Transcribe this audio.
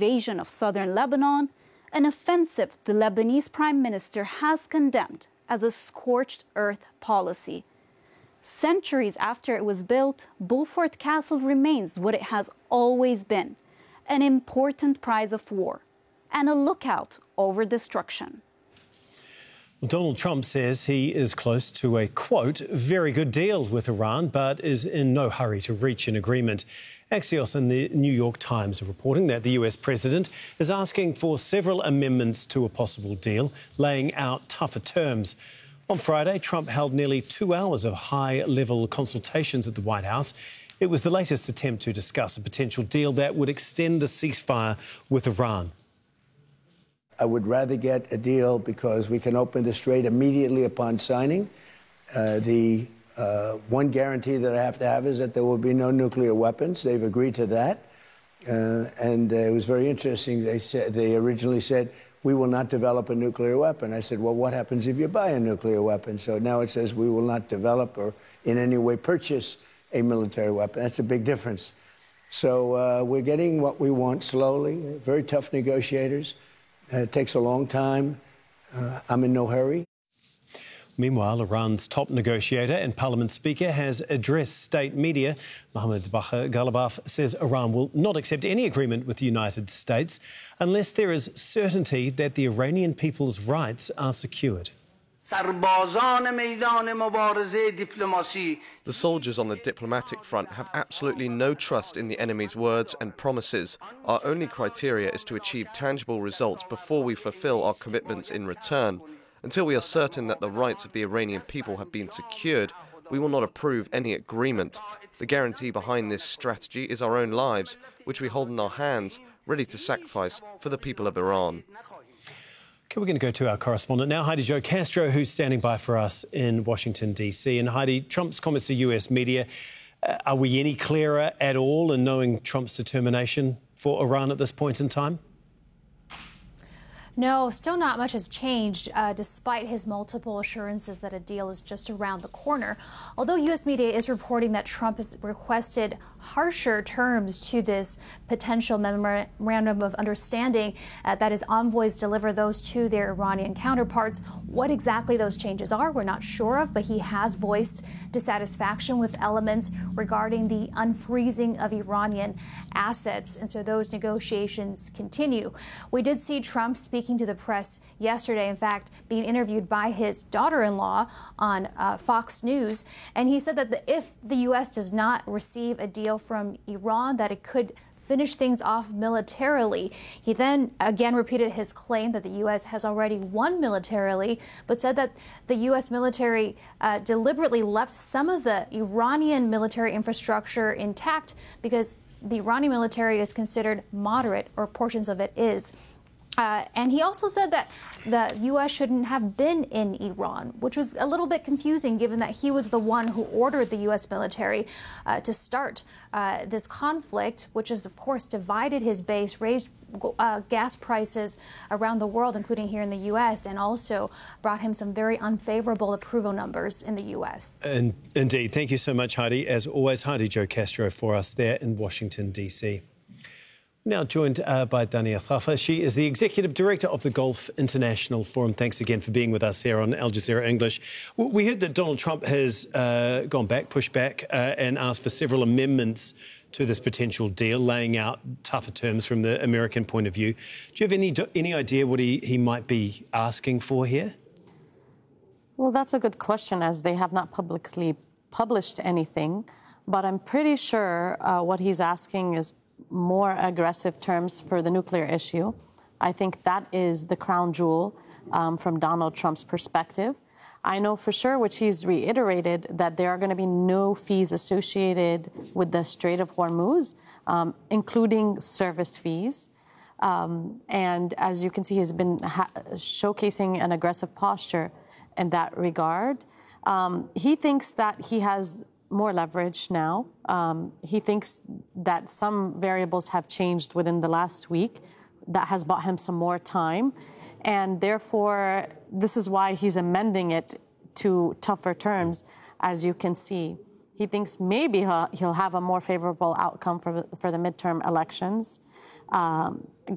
invasion of southern Lebanon, an offensive the Lebanese prime minister has condemned as a scorched earth policy. Centuries after it was built, Beaufort Castle remains what it has always been, an important prize of war and a lookout over destruction. Donald Trump says he is close to a, quote, very good deal with Iran, but is in no hurry to reach an agreement. Axios and the New York Times are reporting that the US president is asking for several amendments to a possible deal, laying out tougher terms. On Friday, Trump held nearly 2 hours of high-level consultations at the White House. It was the latest attempt to discuss a potential deal that would extend the ceasefire with Iran. I would rather get a deal because we can open the strait immediately upon signing. The one guarantee that I have to have is that there will be no nuclear weapons. They've agreed to that. And it was very interesting. They originally said, we will not develop a nuclear weapon. I said, well, what happens if you buy a nuclear weapon? So now it says we will not develop or in any way purchase a military weapon. That's a big difference. So we're getting what we want slowly. Very tough negotiators. It takes a long time. I'm in no hurry. Meanwhile, Iran's top negotiator and parliament speaker has addressed state media. Mohammad Bagher Ghalibaf says Iran will not accept any agreement with the United States unless there is certainty that the Iranian people's rights are secured. The soldiers on the diplomatic front have absolutely no trust in the enemy's words and promises. Our only criteria is to achieve tangible results before we fulfill our commitments in return. Until we are certain that the rights of the Iranian people have been secured, we will not approve any agreement. The guarantee behind this strategy is our own lives, which we hold in our hands, ready to sacrifice for the people of Iran. Okay, we're going to go to our correspondent now, Heidi Jo Castro, who's standing by for us in Washington, D.C. And Heidi, Trump's comments to US media, are we any clearer at all in knowing Trump's determination for Iran at this point in time? No, still not much has changed, despite his multiple assurances that a deal is just around the corner. Although U.S. media is reporting that Trump has requested harsher terms to this potential memorandum of understanding, that his envoys deliver those to their Iranian counterparts. What exactly those changes are, we're not sure of, but he has voiced dissatisfaction with elements regarding the unfreezing of Iranian assets. And so those negotiations continue. We did see Trump speaking to the press yesterday, in fact, being interviewed by his daughter-in-law on Fox News. And he said that if the U.S. does not receive a deal from Iran, that it could finish things off militarily. He then again repeated his claim that the U.S. has already won militarily, but said that the U.S. military deliberately left some of the Iranian military infrastructure intact because the Iranian military is considered moderate, or portions of it is. And he also said that the U.S. shouldn't have been in Iran, which was a little bit confusing given that he was the one who ordered the U.S. military to start this conflict, which has, of course, divided his base, raised gas prices around the world, including here in the U.S., and also brought him some very unfavorable approval numbers in the U.S. And indeed. Thank you so much, Heidi. As always, Heidi Jo Castro for us there in Washington, D.C. Now joined by Dania Thafa. She is the Executive Director of the Gulf International Forum. Thanks again for being with us here on Al Jazeera English. We heard that Donald Trump has pushed back and asked for several amendments to this potential deal, laying out tougher terms from the American point of view. Do you have any idea what he might be asking for here? Well, that's a good question, as they have not publicly published anything. But I'm pretty sure what he's asking is more aggressive terms for the nuclear issue. I think that is the crown jewel from Donald Trump's perspective. I know for sure, which he's reiterated, that there are going to be no fees associated with the Strait of Hormuz, including service fees. And as you can see, he's been showcasing an aggressive posture in that regard. He thinks that he has more leverage now. He thinks that some variables have changed within the last week that has bought him some more time. And therefore, this is why he's amending it to tougher terms, as you can see. He thinks maybe he'll have a more favorable outcome for the midterm elections.